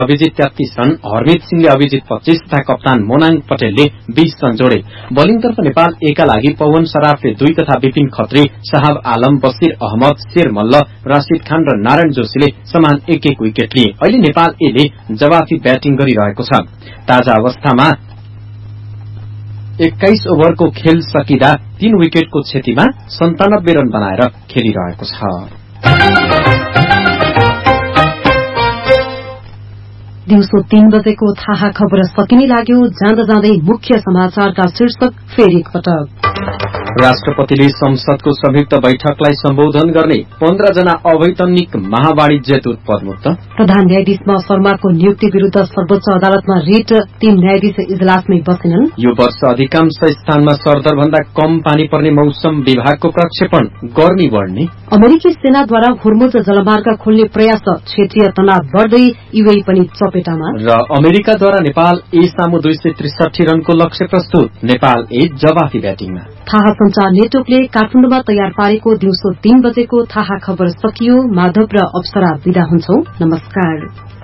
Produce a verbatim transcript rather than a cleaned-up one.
अभिजित तेत्तीस रन, हरमित सिंहले अभिजित पच्चीस तथा कप्तान मोनाङ पटेलले बीस रन जोडे। बोलिङतर्फ नेपाल ए का लागि पवन सराफले दुई तथा विपिन खत्री, साहब आलम, बसिर अहमद, शेर मल्ल, राशिद खान र नारायण जोशीले समान एक एक विकेट लिए। अहिले नेपाल ए ले जवाफी ब्याटिङ गरिरहेको छ। ताजा अवस्थामा एक्काइस ओभरको खेल सकिँदा तीन विकेटको क्षतिमा सन्तानब्बे रन बनाएर खेलिरहेको छ। दिउँसो तीन बजेको थाहा खबर सकिने लाग्यो। जाँदा जाँदै मुख्य समाचारका शीर्षक फेरि एकपटक। राष्ट्रपतिले संसदको संयुक्त बैठकलाई सम्बोधन गर्ने पन्ध्र जना अवैतनिक महावाणिज्य दूत पदमुक्त। प्रधान न्यायाधीशमा शर्माको नियुक्ति विरूद्ध सर्वोच्च अदालतमा रिट, तीन न्यायाधीश इजलासमै बसेनन्। यो वर्ष अधिकांश स्थानमा सरदर भन्दा कम पानी पर्ने मौसम विभागको प्रक्षेपण, गर्मी बढ्ने। अमेरिकी सेनाद्वारा होर्मुज जलमार्ग खोल्ने प्रयास, क्षेत्रीय तनाव बढ्दै यूएई पनि चपेटामा। र अमेरिकाद्वारा नेपाल ए सामु दुई सय त्रिसठी रनको लक्ष्य प्रस्तुत, नेपाल ए जवाफी ब्याटिङमा। थाहा संचार नेटवर्कले काठमाडौँमा तयार पारेको दिउँसो तीन बजेको थाहा खबर सकियो। माधव र अप्सरा विदा हुन्छौ। नमस्कार।